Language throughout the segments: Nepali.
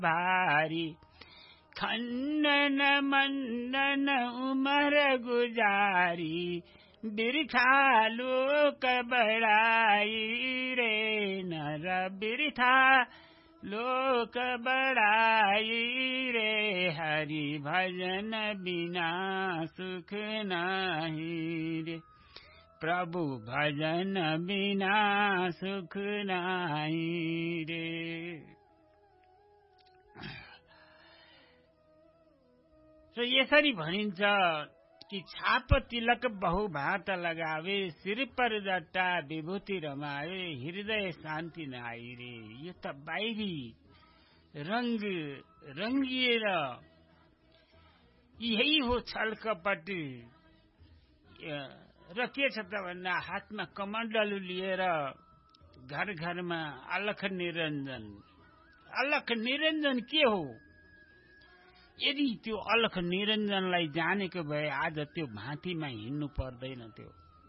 भारी खण्डन मण्डन उमर गुजारी बिरथा लोक बड़ाई रे नर बिरथा लोक बड़ाई रे हरि भजन बिना सुख नाही रे प्रभु भजन बिना सुख नाही रे। तो यसरी भनिन्छ कि छाप तिलक बहुभात लगावे सिर पर जट्टा विभूति रमावे हृदय शान्ति नआई रे। यो त बाहिरी रंग रंगिएर यही हो छल कपट र के छ त भन्दा हातमा कमण्डलु लिएर घर घरमा अलख निरञ्जन। अलख निरञ्जन के हो? यदि त्यो अलख निरञ्जनलाई जानेको भए आज त्यो भाँतीमा हिँड्नु पर्दैन थियो।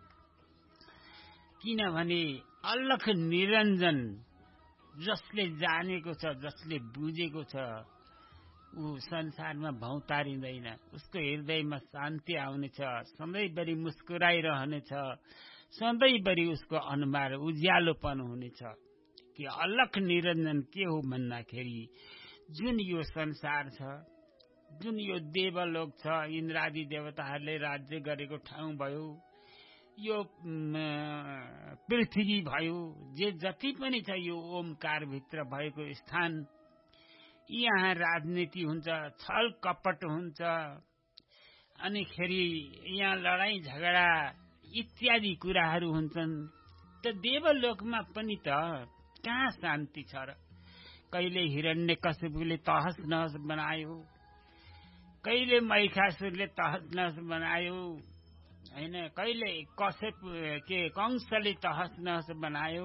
किनभने अलख निरञ्जन जसले जानेको छ, जसले बुझेको छ, ऊ संसारमा भौतारिँदैन। उसको हृदयमा शान्ति आउनेछ, सधैँभरि मुस्कुराइरहनेछ, सधैँभरि उसको अनुहार उज्यालोपन हुनेछ। कि अलख निरञ्जन के हो भन्दाखेरि जुन यो संसार छ, जुन यो देवलोक छ, इन्द्रादि देवताहरूले राज्य गरेको ठाउँ भयो, यो पृथ्वी भयो, जे जति पनि छ यो ओमकार भित्र भएको स्थान, यहाँ राजनीति हुन्छ, छल कपट हुन्छ, अनि खेरि यहाँ लडाईँ झगडा इत्यादि कुराहरू हुन्छन्। त देवलोकमा पनि त कहाँ शान्ति छ र? कहिले हिरण्यकशिपुले तहस नहस बनायो, कहिले महिषासुरले तहस नहस बनायो, हैन, कहिले कंसले तहस नहस बनायो।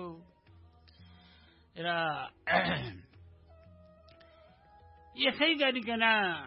र यसै गरिकन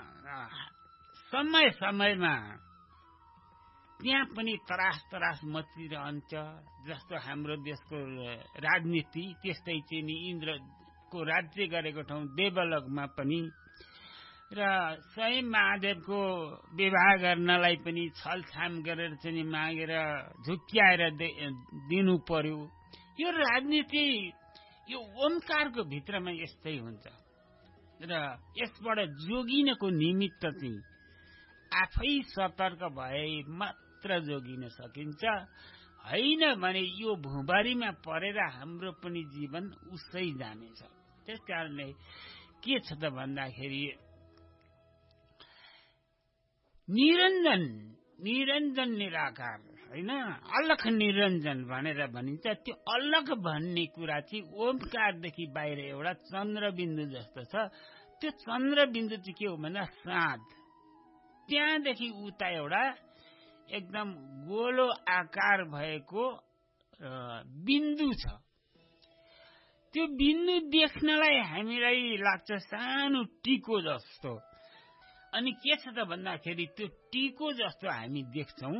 समय समयमा त्यहाँ पनि तरास तरास मचिरहन्छ। जस्तो हाम्रो देशको राजनीति त्यस्तै चाहिँ नि इन्द्रको राज्य गरेको ठाउँ देवलोकमा पनि। र स्वयं महादेवको विवाह गर्नलाई पनि छलछाम गरेर चाहिँ मागेर झुक्क्याएर दिनु पर्यो। यो राजनीति यो ओमकारको भित्रमा यस्तै हुन्छ। र यसबाट जोगिनको निमित्त चाहिँ आफै सतर्क भए मात्र जोगिन सकिन्छ। हैन भने यो भुबारीमा परेर हाम्रो पनि जीवन उसै जानेछ। त्यसकारणले के छ त भन्दाखेरि निरञ्जन निरञ्जन निराकार, हैन, अलख निरञ्जन भनेर भनिन्छ। त्यो अलख भन्ने कुरा चाहिँ ओमकारदेखि बाहिर एउटा चन्द्रबिन्दु जस्तो छ। त्यो चन्द्रबिन्दु चाहिँ के हो भन्दा साँध, त्यहाँदेखि उता एउटा एकदम गोलो आकार भएको बिन्दु छ। त्यो बिन्दु देख्नलाई हामीलाई लाग्छ सानो टिको जस्तो। अनि के छ त भन्दाखेरि त्यो टिको जस्तो हामी देख्छौं।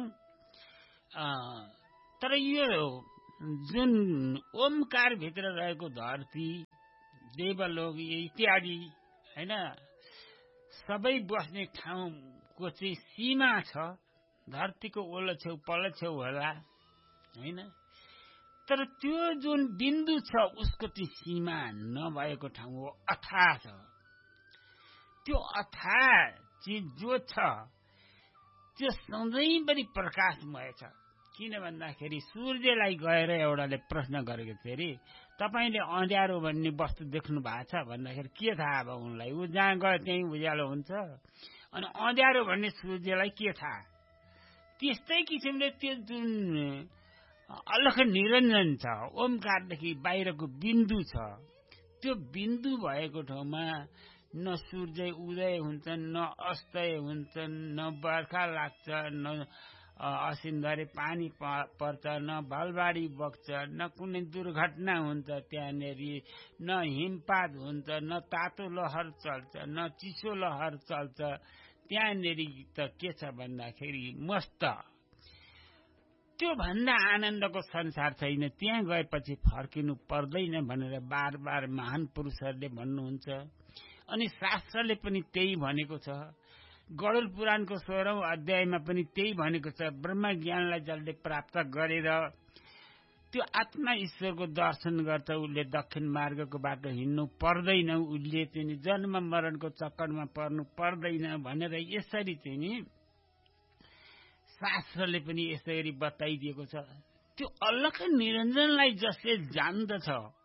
तर यो जुन ओमकार भित्र रहेको धरती, देवलोक इत्यादि, हैन, सबै बस्ने ठाउँको चाहिँ सीमा छ। धरतीको ओल्लो छेउ पल्लो छेउ होला, हैन, तर त्यो जुन बिन्दु छ उसको चाहिँ सीमा नभएको ठाउँ हो, अथाह छ। त्यो अथाह चिज जो छ त्यो सधैँभरि प्रकाशमय छ। किन भन्दाखेरि सूर्यलाई गएर एउटाले प्रश्न गरेको थियो अरे, तपाईले अँध्यारो भन्ने वस्तु देख्नु भएको छ भन्दाखेरि के थाहा अब उनलाई? ऊ जहाँ गयो त्यही उज्यालो हुन्छ। अनि अँध्यारो भन्ने सूर्यलाई के थाहा? त्यस्तै किसिमले त्यो जुन अलख निरञ्जन छ, ओमकारदेखि बाहिरको बिन्दु छ, त्यो बिन्दु भएको ठाउँमा न सूर्य उदय हुन्छन्, न अस्तय हुन्छन्, न बर्खा लाग्छ, न असिन्धरे पानी पर्छ, न भलबाडी बग्छ, न कुनै दुर्घटना हुन्छ त्यहाँनेरि, न हिमपात हुन्छ, न तातो लहर चल्छ, न चिसो लहर चल्छ। त्यहाँनेरि त के छ भन्दाखेरि मस्त। त्यो भन्दा आनन्दको संसार छैन। त्यहाँ गएपछि फर्किनु पर्दैन भनेर बार बार महान पुरुषहरूले भन्नुहुन्छ। अनि शास्त्रले पनि त्यही भनेको छ। गरुड पुराणको 16औं अध्यायमा पनि त्यही भनेको छ। ब्रह्म ज्ञानलाई जसले प्राप्त गरेर त्यो आत्मा ईश्वरको दर्शन गर्छ उसले दक्षिण मार्गको बाटो हिँड्नु पर्दैन, उसले चाहिँ जन्म मरणको चक्करमा पर्नु पर्दैन भनेर यसरी चाहिँ शास्त्रले पनि यसरी बताइदिएको छ। त्यो अलख निरञ्जनलाई जसले जान्दछ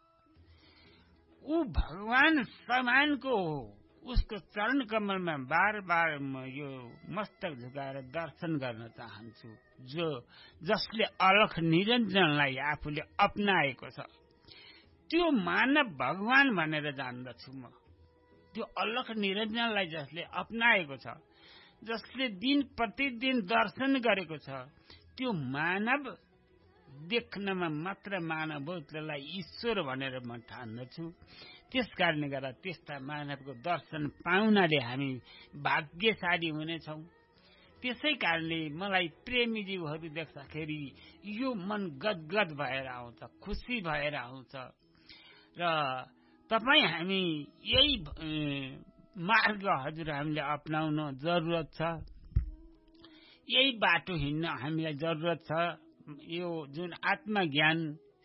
ऊ भगवान समानको हो। उसको चरण कमलमा बार बार म यो मस्तक झुकाएर दर्शन गर्न चाहन्छु। जसले अलख निरञ्जनलाई आफूले अपनाएको छ त्यो मानव भगवान भनेर जान्दछु म। त्यो अलख निरञ्जनलाई जसले अपनाएको छ, जसले दिन प्रतिदिन दर्शन गरेको छ त्यो मानव देख्नमा मात्र मानव हो, त्यसलाई ईश्वर भनेर म ठान्दछु। त्यस कारणले गर्दा त्यस्ता मानवको दर्शन पाउनाले हामी भाग्यशाली हुनेछौँ। त्यसै कारणले मलाई प्रेमीजीहरू देख्दाखेरि यो मन गदगद भएर आउँछ, खुसी भएर आउँछ। र तपाईँ हामी यही मार्ग हजुर हामीले अपनाउन जरुरत छ, यही बाटो हिँड्न हामीलाई जरुरत छ। यो जुन आत्मज्ञान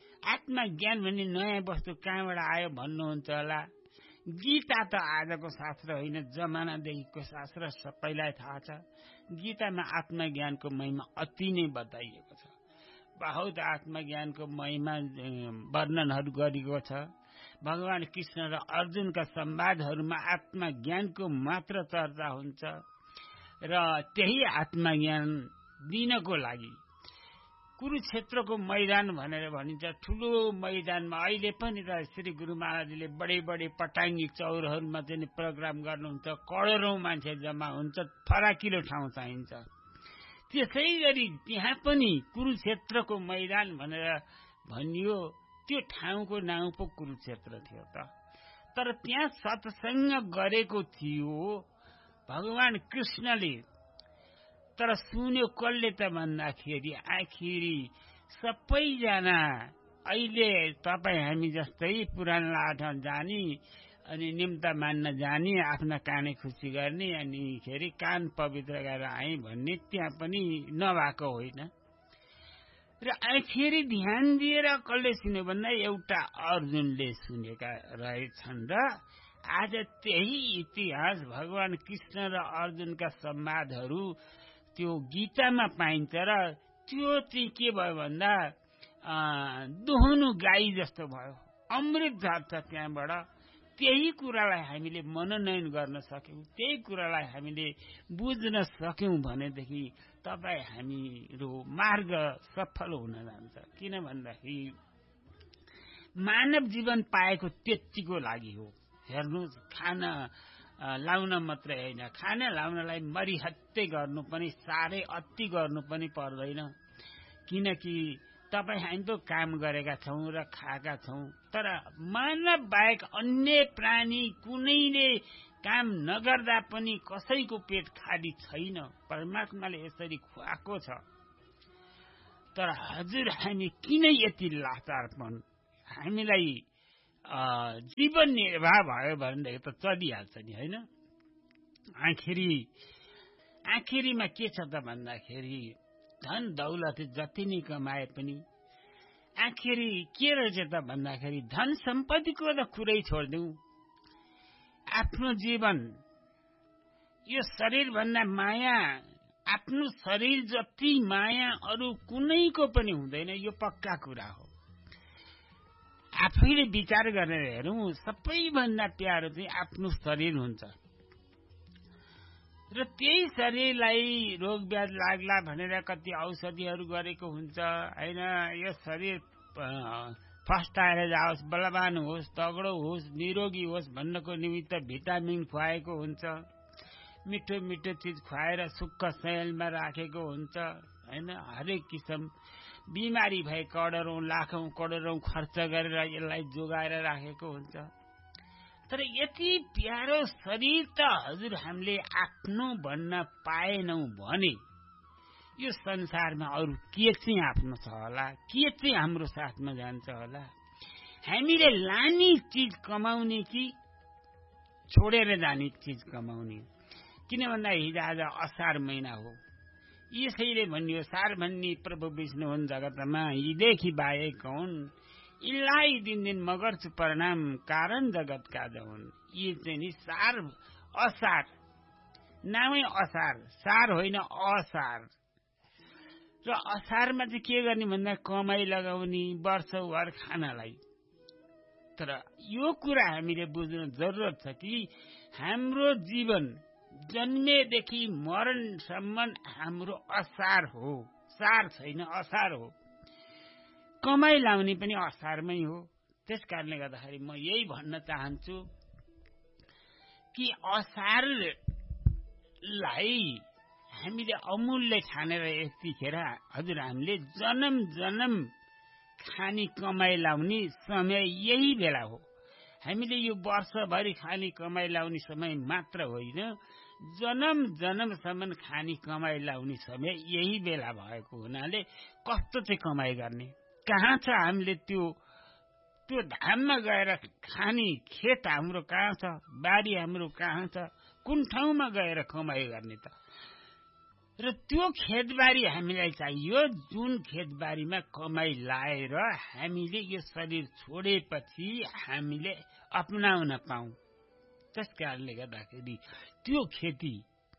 भन्ने नयाँ वस्तु कहाँबाट आयो भन्नुहुन्छ होला। गीता त आजको शास्त्र होइन, जमानादेखिको शास्त्र, सबैलाई थाहा छ। गीतामा आत्मज्ञानको महिमा अति नै बताइएको छ। बहुत आत्मज्ञानको महिमा वर्णनहरू गरिएको छ। भगवान कृष्ण र अर्जुनका संवादहरूमा आत्मज्ञानको मात्र चर्चा हुन्छ र त्यही आत्मज्ञान दिनको लागि कुरुक्षेत्रको मैदान भनेर भनिन्छ। ठुलो मैदानमा अहिले पनि त श्री गुरु महाराजले बडे पटाङ्गी चौरहरूमा चाहिँ प्रोग्राम गर्नुहुन्छ। करोडौं मान्छे जम्मा हुन्छ, फराकिलो ठाउँ चाहिन्छ। त्यसै गरी त्यहाँ पनि कुरुक्षेत्रको मैदान भनेर भनियो। त्यो ठाउँको नाउँ पो कुरुक्षेत्र थियो त। तर त्यहाँ सत्संग गरेको थियो भगवान कृष्णले। तर सुन्यो कसले त भन्दाखेरि आखिरी सबैजना अहिले तपाईँ हामी जस्तै पुराण लाठमा जाने अनि निम्ता मान्न जाने, आफ्ना काने खुसी गर्ने, अनि कान पवित्र गरेर आए भन्ने त्यहाँ पनि नभएको होइन। र आखिरी ध्यान दिएर कसले सुन्यो भन्दा एउटा अर्जुनले सुनेका रहेछन्। र आज त्यही इतिहास भगवान कृष्ण र अर्जुनका संवादहरू त्यो गीतामा पाइन्छ। र त्यो चाहिँ के भयो भन्दा दुहुनु गाई जस्तो भयो, अमृत झर्छ त्यहाँबाट। त्यही कुरालाई हामीले मननयन गर्न सक्यौं, त्यही कुरालाई हामीले बुझ्न सक्यौं भनेदेखि तपाईँ हामीहरू मार्ग सफल हुन जान्छ। किन भन्दाखेरि मानव जीवन पाएको त्यतिको लागि हो। हेर्नुहोस्, खाना लाउन मात्रै होइन, खाना लाउनलाई मरिहत्ते गर्नु पनि, साह्रै अति गर्नु पनि पर्दैन। किनकि तपाईँ हामी त काम गरेका छौँ र खाएका छौँ। तर मानव बाहेक अन्य प्राणी कुनैले काम नगर्दा पनि कसैको पेट खाली छैन। परमात्माले यसरी खुवाएको छ। तर हजुर हामी किन यति लाचारपन? हामीलाई जीवन निर्वाह भयो भनेदेखि त चलिहाल्छ नि, होइन? आखिरीमा के छ त भन्दाखेरि धन दौलत जति नै कमाए पनि आखिरी के रहेछ त भन्दाखेरि धन सम्पत्तिको त कुरै छोड्दिउँ, आफ्नो जीवन यो शरीर भन्दा माया, आफ्नो शरीर जति माया अरू कुनैको पनि हुँदैन। यो पक्का कुरा हो। आफैले विचार गरेर हेरौँ, सबैभन्दा प्यारो चाहिँ आफ्नो शरीर हुन्छ। र त्यही शरीरलाई रोग व्याध लाग्ला भनेर कति औषधिहरू गरेको हुन्छ, होइन? यो शरीर फस्टाएर जाओस्, बलवान होस्, तगडो होस्, निरोगी होस् भन्नको निमित्त भिटामिन खुवाएको हुन्छ, मिठो मिठो चिज खुवाएर सुक्ख शयलमा राखेको हुन्छ, होइन? हरेक किसिम बिमारी भए करोडौं लाखौं करोडौं खर्च गरेर यसलाई जोगाएर राखेको हुन्छ। तर यति प्यारो शरीर त हजुर हामीले आफ्नो भन्न पाएनौं भने यो संसारमा अरू के चाहिँ आफ्नो छ होला? के चाहिँ हाम्रो साथमा जान्छ होला? हामीले लाने चिज कमाउने कि छोडेर जाने चिज कमाउने। किन भन्दा हिजो आज असार महिना हो, यसैले भनियो सार भन्ने प्रभु विष्णु हुन् जगतमा, यीदेखि बाहेक हुन्, यिनलाई दिन दिन मगर्छु प्रणाम, कारण जगतका हुन्। यी चाहिँ नि सार असार, नामै असार, सार होइन असार। र असारमा चाहिँ के गर्ने भन्दा कमाई लगाउने, वर्षभर खानलाई। तर यो कुरा हामीले बुझ्नु जरुरत छ कि हाम्रो जीवन जन्मेदेखि मरणसम्म हाम्रो असार हो, सार छैन, असार हो। कमाई लाउने पनि असारमै हो। त्यस कारणले गर्दाखेरि म यही भन्न चाहन्छु कि असारलाई हामीले अमूल्य ठानेर यतिखेर हजुर हामीले जन्म जन्म खाने कमाई लाउने समय यही बेला हो। हामीले यो वर्षभरि खाने कमाई लाउने समय मात्र होइन, जन्म जन्मसम्म खाने कमाई लाउने समय यही बेला भएको हुनाले कस्तो चाहिँ कमाई गर्ने, कहाँ छ हामीले त्यो धाममा गएर खाने खेत हाम्रो कहाँ छ, बारी हाम्रो कहाँ छ, कुन ठाउँमा गएर कमाई गर्ने त। र त्यो खेतबारी हामीलाई चाहियो जुन खेतबारीमा कमाई लाएर हामीले यो शरीर छोडेपछि हामीले अपनाउन पाऊँ। त्यस कारणले गर्दाखेरि त्यो खेती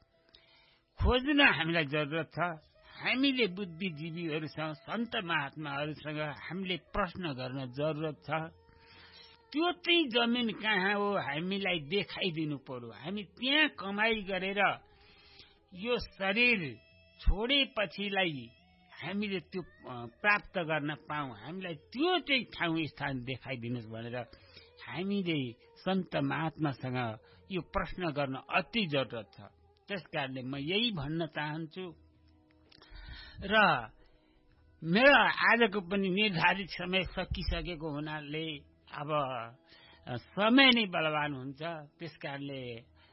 खोज्न हामीलाई जरुरत छ। हामीले बुद्धिजीवीहरूसँग, सन्त महात्माहरूसँग हामीले प्रश्न गर्न जरुरत छ। त्यो चाहिँ जमिन कहाँ हो हामीलाई देखाइदिनु पर्यो। हामी त्यहाँ कमाई गरेर यो शरीर छोडेपछिलाई हामीले त्यो प्राप्त गर्न पाऊँ, हामीलाई त्यो चाहिँ ठाउँ स्थान देखाइदिनुहोस् भनेर हामीले सन्त महात्मासँग यो प्रश्न गर्न अति जरुरत छ। त्यस कारणले म यही भन्न चाहन्छु। र मेरो आजको पनि निर्धारित समय सकिसकेको हुनाले अब समय नै बलवान हुन्छ। त्यस कारणले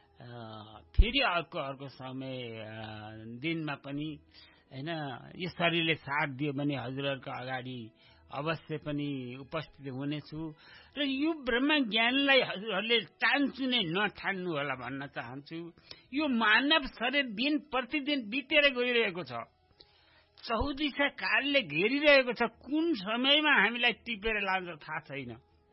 फेरि अर्को समय दिनमा पनि हैन यो शरीरले साथ दियो भने हजुरहरूको अगाडि अवश्य पनि उपस्थित हुनेछु। र यो ब्रह्म ज्ञानलाई हजुरहरूले चान्चु नै नठान्नु होला भन्न चाहन्छु। यो मानव शरीर दिन प्रतिदिन बितेर गइरहेको छ, 14 कालले घेरिरहेको छ। कुन समयमा हामीलाई टिपेर लान्छ थाहा छैन।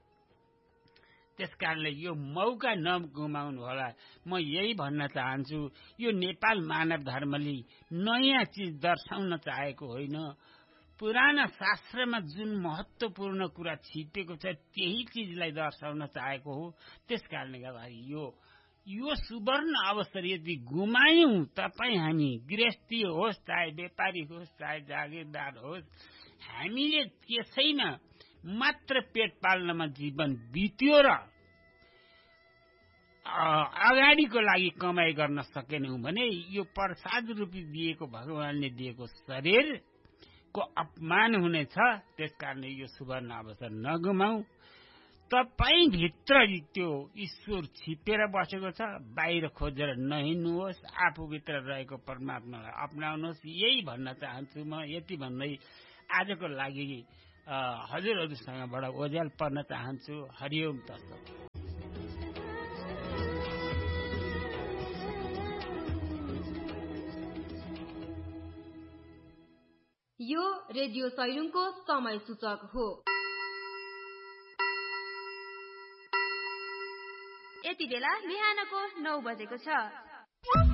त्यसकारणले यो मौका नगुमाउनु होला। म यही भन्न चाहन्छु। यो नेपाल मानव धर्मले नयाँ चिज दर्शाउन चाहेको होइन, पुराना शास्त्रमा जुन महत्वपूर्ण कुरा छिपेको छ त्यही चिजलाई दर्शाउन चाहेको हो। त्यसकारणले गर्दाखेरि यो सुवर्ण अवसर यदि गुमायौं, तपाईँ हामी गृहस्थी होस् चाहे व्यापारी होस् चाहे जागिरदार होस्, हामीले त्यसैमा मात्र पेट पाल्नमा जीवन बित्यो र अगाडिको लागि कमाई गर्न सकेनौं भने यो प्रसाद रूपी दिएको भगवानले दिएको शरीरको अपमान हुनेछ। त्यसकारणले यो सुवर्ण अवसर नगुमाऊ। तपाईँ भित्र त्यो ईश्वर छिपेर बसेको छ, बाहिर खोजेर नहिँड्नुहोस्, आफूभित्र रहेको परमात्मालाई अपनाउनुहोस्। यही भन्न चाहन्छु। म यति भन्दै आजको लागि हजुरहरूसँगबाट ओझेल पर्न चाहन्छु। हरिओम तत्सत। यो रेडियो सैलुङको समय सूचक हो। यति बेला बिहानको 9 बजेको छ।